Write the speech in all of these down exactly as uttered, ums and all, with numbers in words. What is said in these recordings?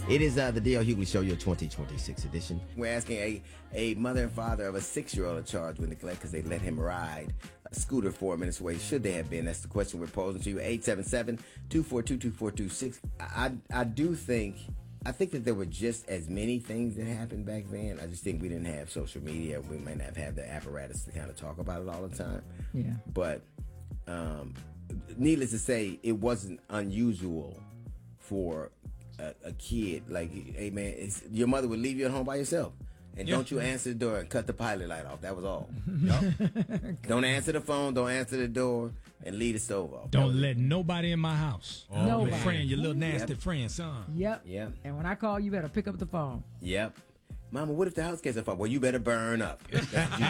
It is uh, the D L Hughley Show, your twenty twenty-six edition. We're asking a, a mother and father of a six-year-old charged with neglect because they let him ride a scooter four minutes away. Should they have been? That's the question we're posing to you. eight seven seven, two four two, two four two six. I, I do think, I think that there were just as many things that happened back then. I just think we didn't have social media. We might not have the apparatus to kind of talk about it all the time. Yeah. But um, needless to say, it wasn't unusual for a, a kid, like, hey man, it's, your mother would leave you at home by yourself. And yeah. Don't you answer the door and cut the pilot light off. That was all. Yep. Don't answer the phone. Don't answer the door. And leave the stove off. Don't let nobody in my house. Oh, nobody. Your friend, your little nasty yep. friend, son. Yep. Yep. And when I call, you better pick up the phone. Yep. Mama, what if the house gets on fire? Well, you better burn up. That's what you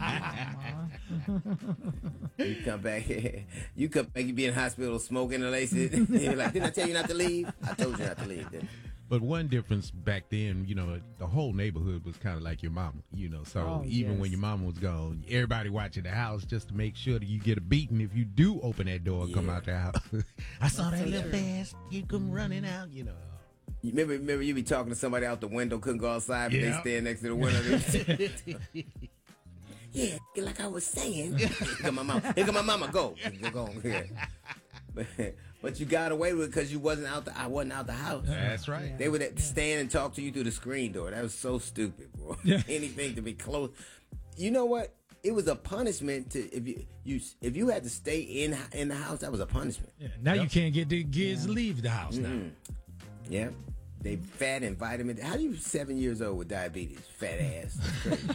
better do. You come back, you come back, you be in hospital smoking and lacing. You're like, didn't I tell you not to leave? I told you not to leave, didn't I? But one difference back then, you know, the whole neighborhood was kind of like your mama, you know. So oh, even yes. when your mama was gone, everybody watching the house just to make sure that you get a beating if you do open that door and yeah. come out the house. I saw that little fast. You come running out, you know. You remember, remember you be talking to somebody out the window, couldn't go outside, but yeah. they stand next to the window. Yeah, like I was saying. Here come my mama. Here come my mama. Go. Go, go on here. But, but you got away with it because you wasn't out the I wasn't out the house. That's right. Yeah. They would yeah. stand and talk to you through the screen door. That was so stupid, bro. Yeah. Anything to be close. You know what? It was a punishment to if you you if you had to stay in in the house. That was a punishment. Yeah. Now yep. you can't get the kids yeah. to leave the house mm-hmm. now. Yeah. They fat and vitamin. How you seven years old with diabetes? Fat ass. That's crazy.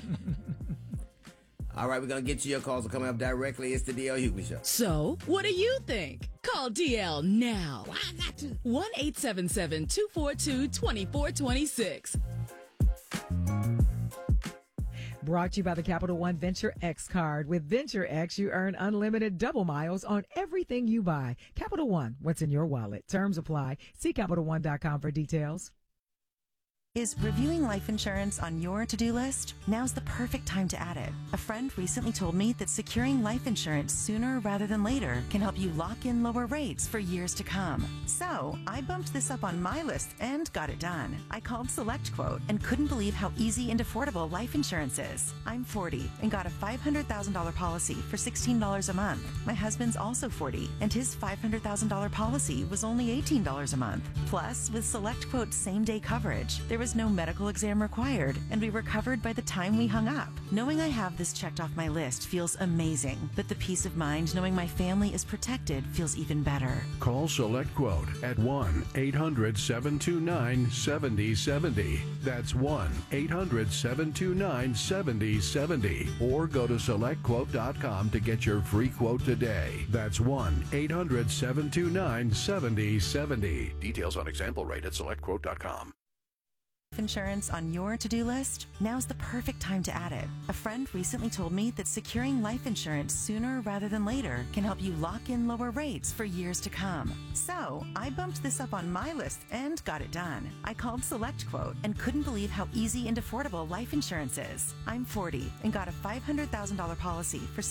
All right, we're going to get to your calls coming up directly. It's the D L Hughley Show. So, what do you think? Call D L now. Well, I got to. one eight seven seven, two four two, two four two six. Brought to you by the Capital One Venture X card. With Venture X, you earn unlimited double miles on everything you buy. Capital One, what's in your wallet? Terms apply. See Capital One dot com for details. Is reviewing life insurance on your to-do list? Now's the perfect time to add it. A friend recently told me that securing life insurance sooner rather than later can help you lock in lower rates for years to come. So I bumped this up on my list and got it done. I called SelectQuote and couldn't believe how easy and affordable life insurance is. I'm forty and got a five hundred thousand dollars policy for sixteen dollars a month. My husband's also forty and his five hundred thousand dollars policy was only eighteen dollars a month. Plus, with SelectQuote's same-day coverage, there was no medical exam required, and we were covered by the time we hung up. Knowing I have this checked off my list feels amazing, but the peace of mind knowing my family is protected feels even better. Call SelectQuote at one eight hundred, seven two nine, seven zero seven zero. That's one eight hundred, seven two nine, seven zero seven zero. Or go to select quote dot com to get your free quote today. That's one eight hundred, seven two nine, seven zero seven zero. Details on example rate at select quote dot com. Insurance on your to-do list? Now's the perfect time to add it. A friend recently told me that securing life insurance sooner rather than later can help you lock in lower rates for years to come. So I bumped this up on my list and got it done. I called SelectQuote and couldn't believe how easy and affordable life insurance is. I'm forty and got a five hundred thousand dollars policy for